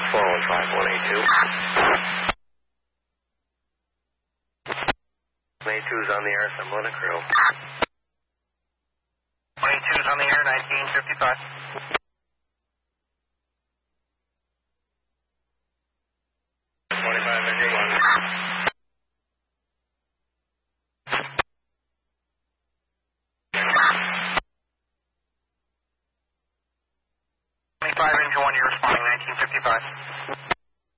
182's on the air, assembling a crew. 182's on the air, 1955. Engine 1, you're responding, 1955.